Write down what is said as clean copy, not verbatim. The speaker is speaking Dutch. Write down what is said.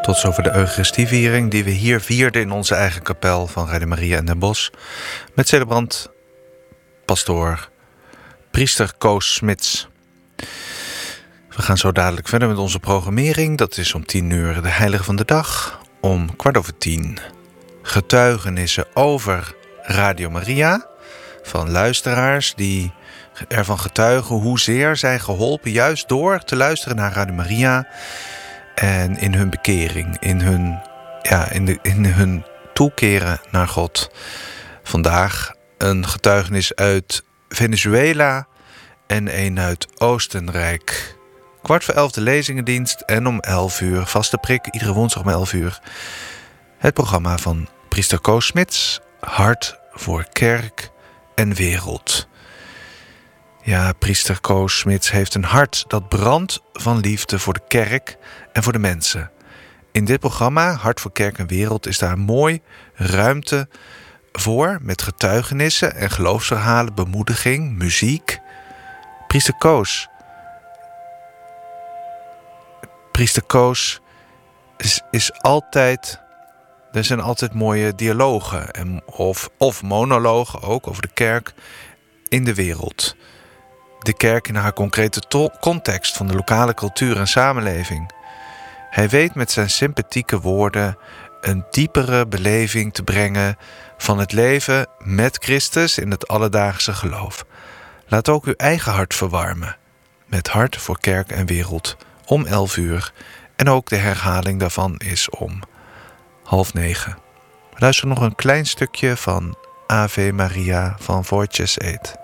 Tot zover de Eucharistieviering die we hier vierden in onze eigen kapel van Radio Maria in Den Bosch. Met celebrant, pastoor, priester Koos Smits. We gaan zo dadelijk verder met onze programmering. Dat is om 10 uur de Heilige van de Dag. Om 10:15 getuigenissen over Radio Maria. Van luisteraars die ervan getuigen hoezeer zij geholpen juist door te luisteren naar Radio Maria. En in hun bekering, in hun toekeren naar God. Vandaag een getuigenis uit Venezuela en een uit Oostenrijk. 11:15 de lezingendienst en om 11 uur, vaste prik, iedere woensdag om 11 uur. Het programma van priester Koos Smits, Hart voor kerk en wereld. Ja, priester Koos Smits heeft een hart dat brandt van liefde voor de kerk en voor de mensen. In dit programma, Hart voor kerk en wereld, is daar mooi ruimte voor met getuigenissen en geloofsverhalen, bemoediging, muziek. Priester Koos is altijd... Er zijn altijd mooie dialogen of monologen ook over de kerk in de wereld. De kerk in haar concrete context van de lokale cultuur en samenleving. Hij weet met zijn sympathieke woorden een diepere beleving te brengen van het leven met Christus in het alledaagse geloof. Laat ook uw eigen hart verwarmen met Hart voor kerk en wereld om 11 uur. En ook de herhaling daarvan is om 8:30. Luister nog een klein stukje van Ave Maria van Voortjes Eet.